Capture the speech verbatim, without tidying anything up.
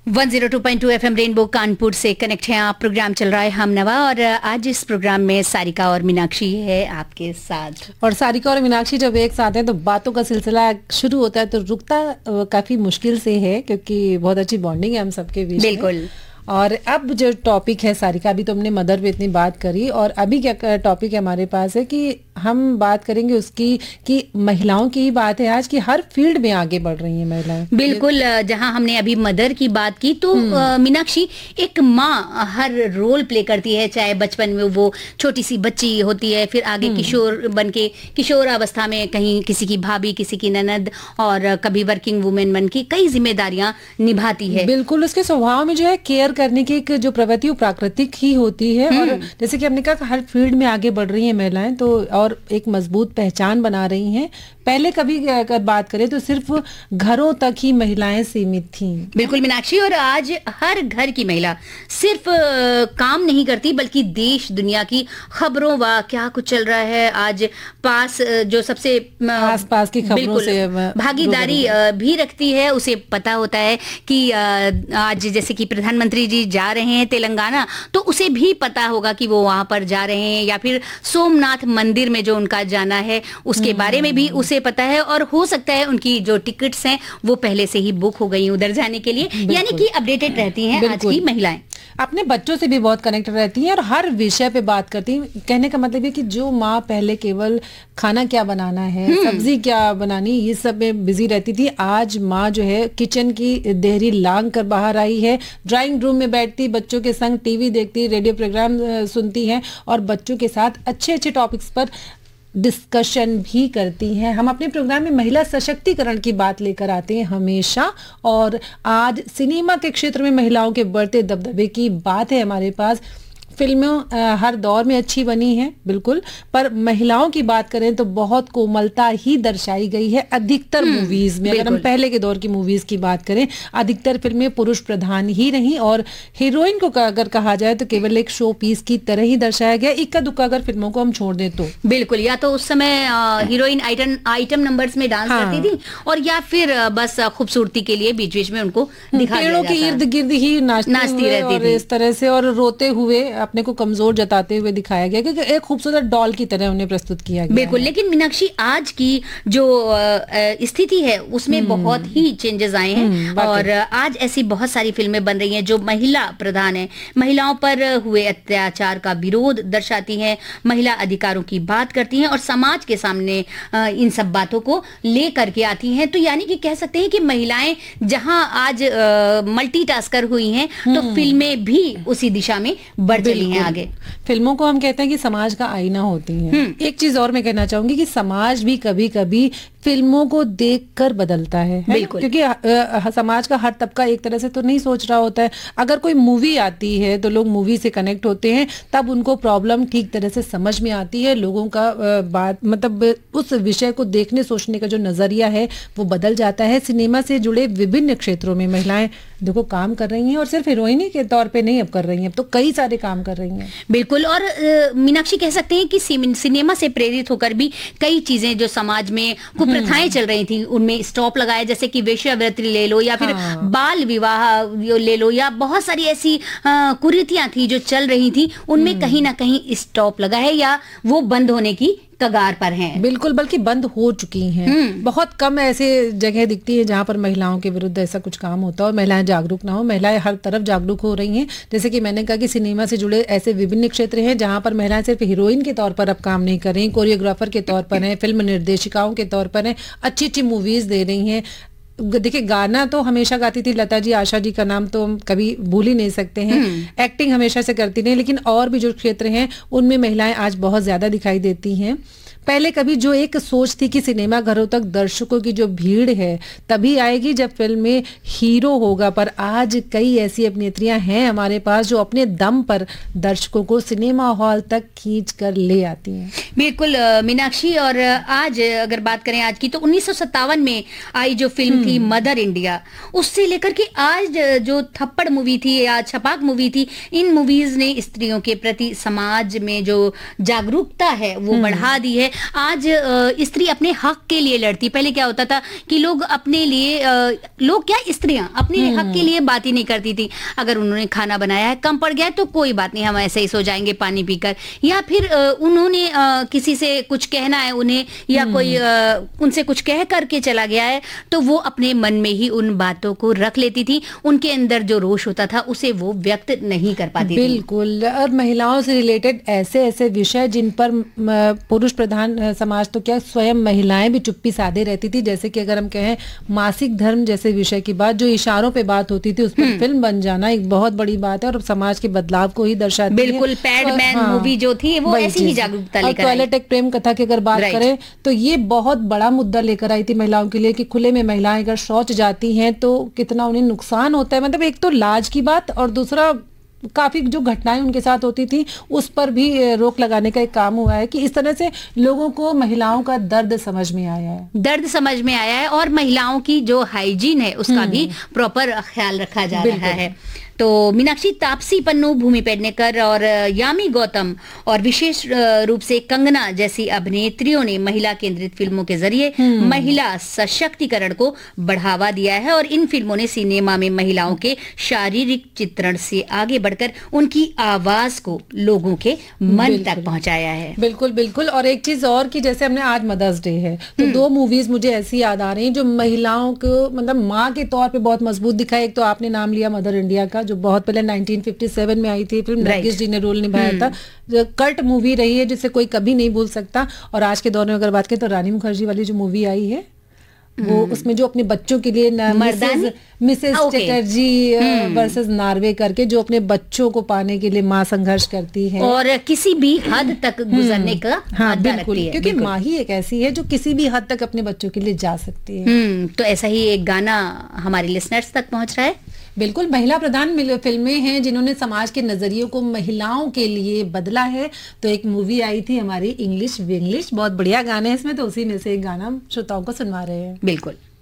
One zero two point two FM rainbow Kanpur से connect हैं आप। प्रोग्राम चल रहा है हम नवा और आज इस प्रोग्राम में सारिका और मीनाक्षी है आपके साथ। और सारिका और मीनाक्षी जब एक साथ हैं तो बातों का सिलसिला शुरू होता है तो रुकता काफी मुश्किल से है, क्योंकि बहुत अच्छी बॉन्डिंग है हम सबके बीच। बिल्कुल। और अब जो टॉपिक है सारिका, अभी तो हमने मदर पे इतनी बात करी और अभी क्या टॉपिक है हमारे पास है कि हम बात करेंगे उसकी कि महिलाओं की ही बात है आज, कि हर फील्ड में आगे बढ़ रही हैं महिलाएं। बिल्कुल। जहां हमने अभी मदर की बात की तो मीनाक्षी, एक माँ हर रोल प्ले करती है, चाहे बचपन में वो छोटी सी बच्ची होती है, फिर आगे किशोर बन के किशोर अवस्था में कहीं किसी की भाभी, किसी की ननद और कभी वर्किंग वुमेन बन के कई जिम्मेदारियां निभाती है। बिल्कुल, उसके स्वभाव में जो है केयर करने की एक जो प्रवृत्ति वो प्राकृतिक ही होती है। और जैसे कि हमने कहा हर फील्ड में आगे बढ़ रही हैं महिलाएं, तो और एक मजबूत पहचान बना रही हैं। पहले कभी अगर बात करें तो सिर्फ घरों तक ही महिलाएं सीमित थीं। बिल्कुल मीनाक्षी, और आज हर घर की महिला सिर्फ काम नहीं करती बल्कि देश दुनिया की खबरों व क्या कुछ चल रहा है आज पास जो सबसे आस पास की खबरों से भागीदारी भी रखती है। उसे पता होता है कि आज जैसे कि प्रधानमंत्री जी जा रहे हैं तेलंगाना, तो उसे भी पता होगा कि वो वहां पर जा रहे हैं, या फिर सोमनाथ मंदिर में जो उनका जाना है उसके बारे में भी उसे पता है। और हो सकता है उनकी जो टिकट्स हैं वो पहले से ही बुक हो गई उधर जाने के लिए, यानी कि अपडेटेड रहती हैं आज की महिलाएं। अपने बच्चों से भी बहुत कनेक्ट रहती हैं और हर विषय पे बात करती हैं। कहने का मतलब है कि जो माँ पहले केवल खाना क्या बनाना है, सब्जी क्या बनानी, ये सब में बिजी रहती थी, आज माँ जो है किचन की देहरी लांग कर बाहर आई है, ड्राइंग रूम में बैठती, बच्चों के संग टीवी देखती, रेडियो प्रोग्राम सुनती हैं और बच्चों के साथ अच्छे अच्छे टॉपिक्स पर डिस्कशन भी करती हैं। हम अपने प्रोग्राम में महिला सशक्तिकरण की बात लेकर आते हैं हमेशा, और आज सिनेमा के क्षेत्र में महिलाओं के बढ़ते दबदबे की बात है हमारे पास। फिल्में हर दौर में अच्छी बनी हैं बिल्कुल, पर महिलाओं की बात करें तो बहुत कोमलता ही दर्शाई गई है अधिकतर मूवीज में। अगर हम पहले के दौर की मूवीज की बात करें, अधिकतर फिल्में पुरुष प्रधान ही रहीं और हीरोइन को अगर कहा जाए तो केवल एक शो पीस की तरह ही दर्शाया गया, इक्का दुक्का अगर फिल्मों को हम छोड़ दें तो। बिल्कुल, या तो उस समय हीरोइन आइटम आइटम नंबर्स में डांस हाँ। करती थी, और या फिर बस खूबसूरती के लिए बीच बीच में उनको पेड़ों के इर्द गिर्द ही नाचती रहती थी इस तरह से, और रोते हुए अपने को कमजोर जताते हुए दिखाया गया, क्योंकि एक खूबसूरत डॉल की तरह उन्हें प्रस्तुत किया गया। बिल्कुल, लेकिन मीनाक्षी आज की जो स्थिति है उसमें बहुत ही चेंजेस आए हैं, और आज ऐसी बहुत सारी फिल्में बन रही हैं जो महिला प्रधान है, महिलाओं पर हुए अत्याचार का विरोध दर्शाती हैं, महिला अधिकारों की बात करती हैं और समाज के सामने इन सब बातों को ले करके आती हैं। तो यानी कि कह सकते हैं कि महिलाएं जहां आज मल्टीटास्कर हुई हैं, तो फिल्में भी उसी दिशा में बढ़ चली हैं आगे। फिल्मों को हम कहते हैं कि समाज का आईना होती हैं। एक चीज और मैं कहना चाहूंगी कि समाज भी कभी कभी फिल्मों को देखकर बदलता है, है? बिल्कुल। क्योंकि आ, आ, समाज का हर तबका एक तरह से तो नहीं सोच रहा होता है। अगर कोई मूवी आती है तो लोग मूवी से कनेक्ट होते हैं, तब उनको प्रॉब्लम ठीक तरह से समझ में आती है, लोगों का आ, बात मतलब उस विषय को देखने सोचने का जो नजरिया है वो बदल जाता है। सिनेमा से जुड़े विभिन्न क्षेत्रों में महिलाएं देखो काम कर रही हैं, और सिर्फ हीरोइनी के तौर पे नहीं अब कर रही हैं, अब तो कई सारे काम कर रही हैं। बिल्कुल, और मीनाक्षी कह सकते हैं कि सिनेमा से प्रेरित होकर भी कई चीजें जो समाज में कुप्रथाएं चल रही थी उनमें स्टॉप लगाया, जैसे कि वेश्यावृत्ति ले लो, या फिर हाँ। बाल विवाह ले लो, या बहुत सारी ऐसी कुरीतियां थी जो चल रही थी, उनमें कहीं ना कहीं स्टॉप लगा है या वो बंद होने की कगार पर हैं। बिल्कुल, बल्कि बंद हो चुकी हैं। बहुत कम ऐसे जगह दिखती है जहां पर महिलाओं के विरुद्ध ऐसा कुछ काम होता है और महिलाएं जागरूक ना हो। महिलाएं हर तरफ जागरूक हो रही हैं। जैसे कि मैंने कहा कि सिनेमा से जुड़े ऐसे विभिन्न क्षेत्र हैं जहां पर महिलाएं सिर्फ हीरोइन के तौर पर अब काम नहीं कर रही, कोरियोग्राफर के तौर पर हैं, फिल्म निर्देशिकाओं के तौर पर हैं, अच्छी अच्छी मूवीज दे रही हैं। देखिए, गाना तो हमेशा गाती थी लता जी, आशा जी का नाम तो हम कभी भूल ही नहीं सकते हैं। एक्टिंग हमेशा से करती नहीं, लेकिन और भी जो क्षेत्र हैं उनमें महिलाएं आज बहुत ज्यादा दिखाई देती हैं। पहले कभी जो एक सोच थी कि सिनेमा घरों तक दर्शकों की जो भीड़ है तभी आएगी जब फिल्म में हीरो होगा, पर आज कई ऐसी अभिनेत्रियां हैं हमारे पास जो अपने दम पर दर्शकों को सिनेमा हॉल तक खींच कर ले आती हैं। बिल्कुल मीनाक्षी, और आज अगर बात करें आज की, तो उन्नीस सौ सत्तावन में आई जो फिल्म थी मदर इंडिया, उससे लेकर के आज जो थप्पड़ मूवी थी या छपाक मूवी थी, इन मूवीज ने स्त्रियों के प्रति समाज में जो जागरूकता है वो बढ़ा दी है। आज अ, स्त्री अपने हक के लिए लड़ती। पहले क्या होता था कि लोग अपने लिए अ, लोग क्या स्त्रियां अपने हक के लिए बात ही नहीं करती थी। अगर उन्होंने खाना बनाया है, कम पड़ गया है तो कोई बात नहीं, हम ऐसे ही सो जाएंगे पानी पीकर। या फिर अ, उन्होंने अ, किसी से कुछ कहना है उन्हें, या कोई अ, उनसे कुछ कह करके चला गया है, तो वो अपने मन में ही उन बातों को रख लेती थी। उनके अंदर जो रोष होता था उसे वो व्यक्त नहीं कर पाती थी। बिल्कुल। और महिलाओं से रिलेटेड ऐसे ऐसे विषय जिन पर म, पुरुष प्रधान अ, समाज तो क्या स्वयं महिलाएं भी चुप्पी साधे रहती थी। जैसे कि अगर हम कहें मासिक धर्म जैसे विषय की बात, जो इशारों पे बात होती थी, उस पर फिल्म बन जाना एक बहुत बड़ी बात है और समाज के बदलाव को ही दर्शाती है। बिल्कुल, पैडमैन हाँ, मूवी जो थी वो ऐसी ही जागरूकता लेकर आई। टॉयलेट एक प्रेम कथा की अगर बात करें तो ये बहुत बड़ा मुद्दा लेकर आई थी महिलाओं के लिए कि खुले में महिलाएं अगर शौच जाती हैं तो कितना उन्हें नुकसान होता है। मतलब एक तो लाज की बात और दूसरा काफी जो घटनाएं उनके साथ होती थी उस पर भी रोक लगाने का एक काम हुआ है कि इस तरह से लोगों को महिलाओं का दर्द समझ में आया है दर्द समझ में आया है और महिलाओं की जो हाइजीन है उसका भी प्रॉपर ख्याल रखा जा रहा है। तो मीनाक्षी, तापसी पन्नू, भूमि पेडनेकर और यामी गौतम और विशेष रूप से कंगना जैसी अभिनेत्रियों ने महिला केंद्रित फिल्मों के जरिए महिला सशक्तिकरण को बढ़ावा दिया है और इन फिल्मों ने सिनेमा में महिलाओं के शारीरिक चित्रण से आगे बढ़कर उनकी आवाज को लोगों के मन तक पहुंचाया है। बिल्कुल बिल्कुल। और एक चीज और कि जैसे हमने आज मदर्स डे है तो दो मूवीज मुझे ऐसी याद आ रही हैं जो महिलाओं को मतलब माँ के तौर पे बहुत मजबूत दिखाई। एक तो आपने नाम लिया मदर इंडिया का, जो बहुत पहले नाइनटीन फिफ्टी सेवन में आई थी फिल्म, नरगिस जी ने रोल निभाया था, जो कल्ट मूवी रही है जिसे कोई कभी नहीं भूल सकता। और आज के दौर में अगर बात करें तो रानी मुखर्जी वाली जो मूवी आई है वो उसमें जो अपने बच्चों के लिए मिसेस चटर्जी वर्सेस नार्वे करके जो अपने बच्चों को पाने के लिए माँ संघर्ष करती है और किसी भी हद तक गुजरने का हाँ बिल्कुल है, क्योंकि माँ ही एक ऐसी है जो किसी भी हद तक अपने बच्चों के लिए जा सकती है। तो ऐसा ही एक गाना हमारे लिसनर्स तक पहुंच रहा है। बिल्कुल, महिला प्रधान फिल्में हैं जिन्होंने समाज के नजरियों को महिलाओं के लिए बदला है। तो एक मूवी आई थी हमारी इंग्लिश विंग्लिश, बहुत बढ़िया गाने हैं इसमें, तो उसी में से एक गाना श्रोताओं को सुनवा रहे हैं। बिल्कुल।